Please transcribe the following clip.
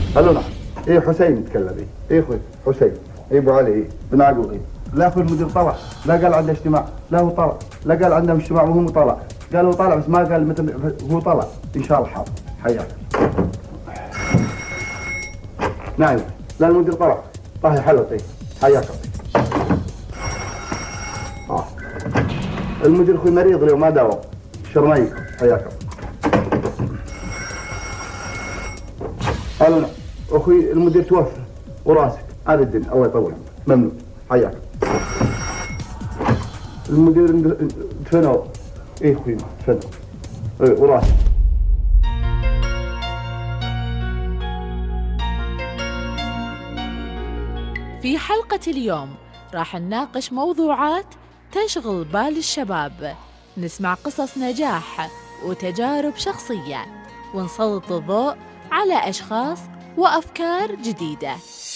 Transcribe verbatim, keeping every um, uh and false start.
الو نعم. ايه حسين يتكلم. ايه ايه اخوي حسين. ايه ابو علي. ايه بن عقل. ايه لا اخوي المدير طلع، لا قال عنده اجتماع، لا هو طلع، لا قال عندنا اجتماع وهو طلع، قال هو طلع بس ما قال متى هو طلع. ان شاء الله حاضر. حياك. نعم. لا المدير طلع. طاهي حلو. طيب حياك. اه المدير اخوي مريض اليوم ما داوم. شرنيك. حياك. الو نعم. اخوي المدير توفى وراسك هذا الدين. الله يطول عمرك. ممنون. حياك. المدير دفنوا. ايه اخوي دفنوا. ايه وراسك. في حلقة اليوم راح نناقش موضوعات تشغل بال الشباب، نسمع قصص نجاح وتجارب شخصية، ونسلط الضوء على أشخاص وأفكار جديدة.